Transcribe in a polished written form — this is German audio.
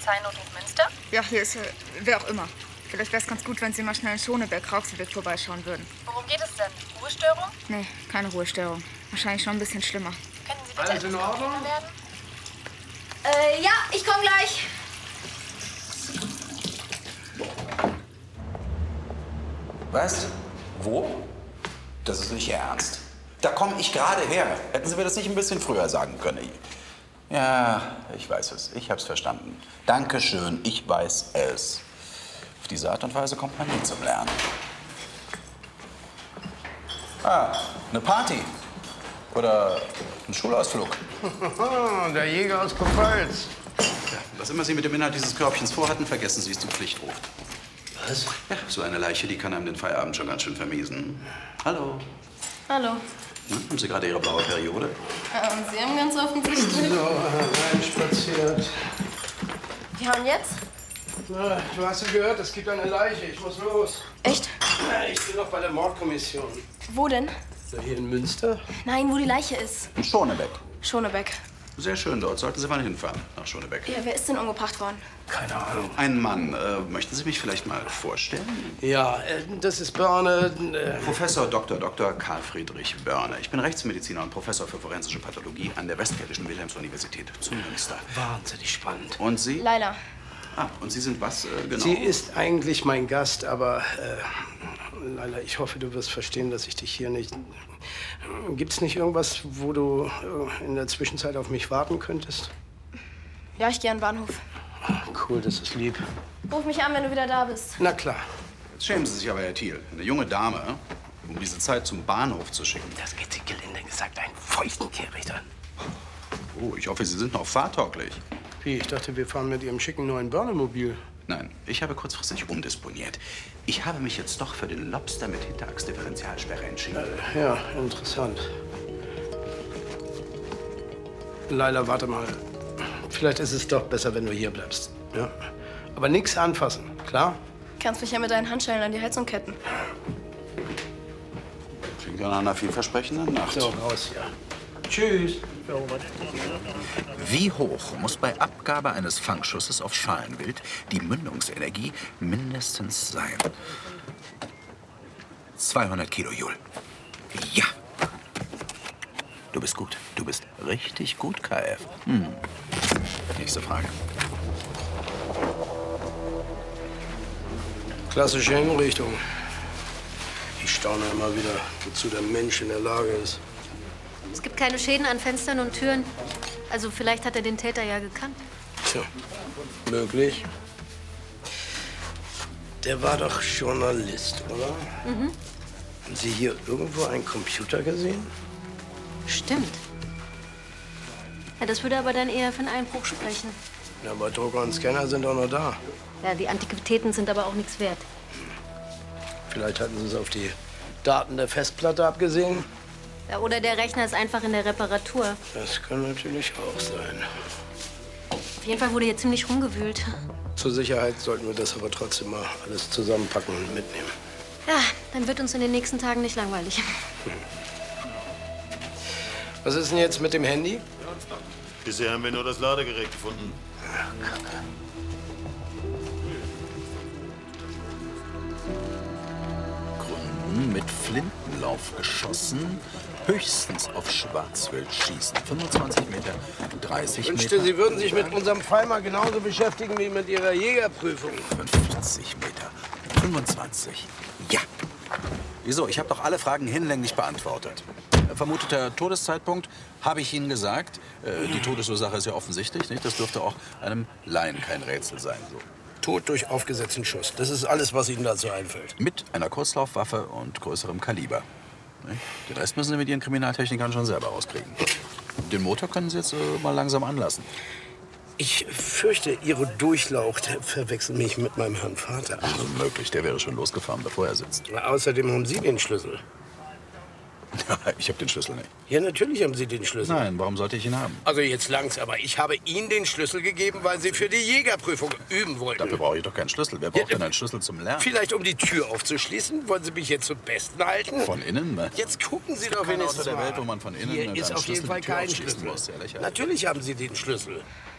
Polizeinotruf Münster? Ja, hier ist wer auch immer. Vielleicht wäre es ganz gut, wenn Sie mal schnell in Schoneberg-Rauxelweg vorbeischauen würden. Worum geht es denn? Ruhestörung? Nee, keine Ruhestörung. Wahrscheinlich schon ein bisschen schlimmer. Können Sie bitte Alles in etwas Ordnung? konkreter werden? Ja, ich komme gleich. Was? Wo? Das ist nicht Ihr Ernst. Da komme ich gerade her. Hätten Sie mir das nicht ein bisschen früher sagen können? Ja, ich weiß es. Ich hab's verstanden. Dankeschön, ich weiß es. Auf diese Art und Weise kommt man nie zum Lernen. Ah, eine Party. Oder ein Schulausflug. Der Jäger aus Kurpfalz. Ja, was immer Sie mit dem Inhalt dieses Körbchens vorhatten, vergessen Sie es zum Pflichtruf. Was? Ja, so eine Leiche, die kann einem den Feierabend schon ganz schön vermiesen. Hallo. Hallo. Haben Sie gerade Ihre blaue Periode? Sie haben ganz offensichtlich. So, reinspaziert. Ja, und jetzt? Na, du hast ja gehört, es gibt eine Leiche. Ich muss los. Echt? Ja, ich bin noch bei der Mordkommission. Wo denn? So, hier in Münster? Nein, wo die Leiche ist. In Schonebeck. Schonebeck. Sehr schön dort. Sollten Sie mal hinfahren, nach Schonebeck. Ja, wer ist denn umgebracht worden? Keine Ahnung. Ein Mann. Möchten Sie mich vielleicht mal vorstellen? Ja, das ist Börne. Professor Dr. Karl Friedrich Börne. Ich bin Rechtsmediziner und Professor für forensische Pathologie an der Westfälischen Wilhelms-Universität zu Münster. Wahnsinnig spannend. Und Sie? Laila. Ah, und Sie sind was genau? Sie ist eigentlich mein Gast, aber Leila, ich hoffe, du wirst verstehen, dass ich dich hier nicht... Gibt's nicht irgendwas, wo du in der Zwischenzeit auf mich warten könntest? Ja, ich gehe an den Bahnhof. Cool, das ist lieb. Ruf mich an, wenn du wieder da bist. Na klar. Jetzt schämen Sie sich aber, Herr Thiel. Eine junge Dame, um diese Zeit zum Bahnhof zu schicken. Das geht sich gelinde gesagt ein feuchten Kehrichter. Oh, ich hoffe, Sie sind noch fahrtauglich. Wie? Ich dachte, wir fahren mit Ihrem schicken neuen Börnemobil. Nein, ich habe kurzfristig umdisponiert. Ich habe mich jetzt doch für den Lobster mit Hinterachsdifferentialsperre entschieden. Ja, interessant. Leila, warte mal. Vielleicht ist es doch besser, wenn du hier bleibst. Ja? Aber nichts anfassen, klar? Kannst mich ja mit deinen Handschellen an die Heizung ketten. Klingt ja nach einer vielversprechenden Nacht. So, raus hier. Tschüss. Wie hoch muss bei Abgabe eines Fangschusses auf Schalenwild die Mündungsenergie mindestens sein? 200 Kilojoule. Ja. Du bist gut. Du bist richtig gut, KF. Nächste Frage. Klassische Hinrichtung. Ich staune immer wieder, wozu der Mensch in der Lage ist. Es gibt keine Schäden an Fenstern und Türen. Also vielleicht hat er den Täter ja gekannt. Tja, möglich. Der war doch Journalist, oder? Mhm. Haben Sie hier irgendwo einen Computer gesehen? Stimmt. Ja, das würde aber dann eher für einen Einbruch sprechen. Ja, aber Drucker und Scanner sind doch noch da. Ja, die Antiquitäten sind aber auch nichts wert. Vielleicht hatten Sie es auf die Daten der Festplatte abgesehen? Ja, oder der Rechner ist einfach in der Reparatur. Das kann natürlich auch sein. Auf jeden Fall wurde hier ziemlich rumgewühlt. Zur Sicherheit sollten wir das aber trotzdem mal alles zusammenpacken und mitnehmen. Ja, dann wird uns in den nächsten Tagen nicht langweilig. Was ist denn jetzt mit dem Handy? Bisher haben wir nur das Ladegerät gefunden. Ja, Kacke. Gründen mit Flintenlauf geschossen. Höchstens auf Schwarzwild schießen. 25 Meter, 30 Ich wünschte, Meter. Sie würden sich mit unserem Fall mal genauso beschäftigen wie mit Ihrer Jägerprüfung. 50 Meter, 25. Ja. Wieso? Ich habe doch alle Fragen hinlänglich beantwortet. Vermuteter Todeszeitpunkt habe ich Ihnen gesagt. Die Todesursache ist ja offensichtlich, nicht? Das dürfte auch einem Laien kein Rätsel sein. So. Tod durch aufgesetzten Schuss. Das ist alles, was Ihnen dazu einfällt. Mit einer Kurzlaufwaffe und größerem Kaliber. Den Rest müssen Sie mit Ihren Kriminaltechnikern schon selber rauskriegen. Den Motor können Sie jetzt mal langsam anlassen. Ich fürchte, Ihre Durchlaucht verwechseln mich mit meinem Herrn Vater. Also möglich, der wäre schon losgefahren, bevor er sitzt. Außerdem haben Sie den Schlüssel. Ja, ich habe den Schlüssel nicht. Ja, natürlich haben Sie den Schlüssel. Nein, warum sollte ich ihn haben? Also jetzt langt's, aber ich habe Ihnen den Schlüssel gegeben, weil Sie für die Jägerprüfung üben wollten. Dafür brauche ich doch keinen Schlüssel. Wer braucht denn einen Schlüssel zum Lernen? Vielleicht um die Tür aufzuschließen. Wollen Sie mich jetzt zum Besten halten? Von innen? Ne? Jetzt gucken Sie doch Keiner wenigstens außer der mal. Welt, wo man von innen Hier mit ist einem auf jeden Schlüssel Fall die Tür kein aufschließen Schlüssel. muss. Sehr lächerlich. Natürlich haben Sie den Schlüssel.